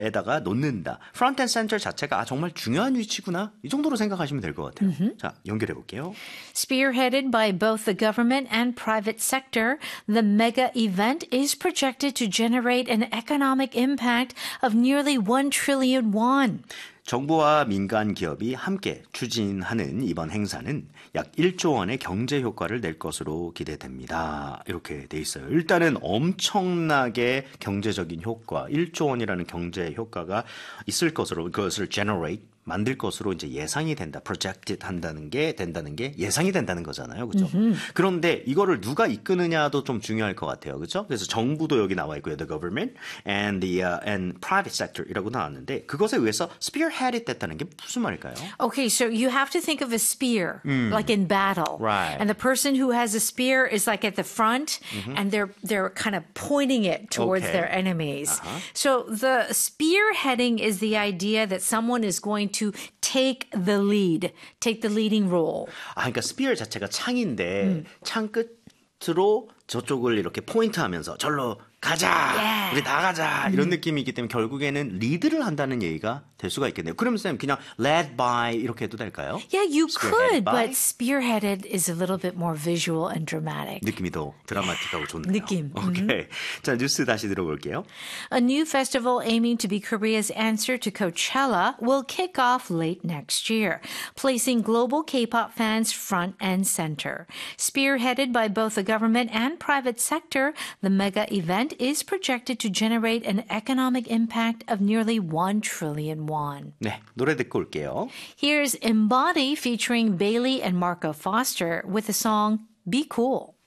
에다가 놓는다. front and center 자체가 정말 중요한 위치구나. 이 정도로 생각하시면 될 것 같아요. 자, 연결해 볼게요. Spearheaded by both the government and private sector, the mega event is projected to generate an economic impact of nearly 1 trillion won. 정부와 민간 기업이 함께 추진하는 이번 행사는 약 1조 원의 경제 효과를 낼 것으로 기대됩니다. 이렇게 돼 있어요. 일단은 엄청나게 경제적인 효과, 1조 원이라는 경제 효과가 있을 것으로 그것을 generate 만들 것으로 이제 예상이 된다. projected 된다는 게 예상이 된다는 거잖아요. 그렇죠? 그런데 이거를 누가 이끄느냐도 좀 중요할 것 같아요. 그렇죠? 그래서 정부도 여기 나와 있고요. The government and private sector이라고 나왔는데 그것에 의해서 spearheaded 됐다는 게 무슨 말일까요? Okay, so you have to think of a spear, like in battle. Right. And the person who has a spear is like at the front, and they're kind of pointing it towards Okay. their enemies. So the spearheading is the idea that someone is going to take the leading role. 아, 그러니까 spear 자체가 창인데 창 끝으로 저쪽을 이렇게 포인트하면서 절로 가자, 우리 나가자 이런 느낌이기 때문에 결국에는 리드를 한다는 얘기가 될 수가 있겠네요. 그러면 쌤 그냥 led by 이렇게 해도 될까요? Yeah, you Spearheaded could, by? but spearheaded is a little bit more visual and dramatic. 느낌이 더 드라마틱하고 좋네요. 느낌. 오케이. 자, 뉴스 다시 들어볼게요. A new festival aiming to be Korea's answer to Coachella will kick off late next year, placing global K-pop fans front and center. Spearheaded by both the government and private sector, the mega event is projected to generate an economic impact of nearly 1 trillion won. 네, 노래 듣고 올게요. Here's Embody featuring Bailey and Marco Foster with the song Be Cool.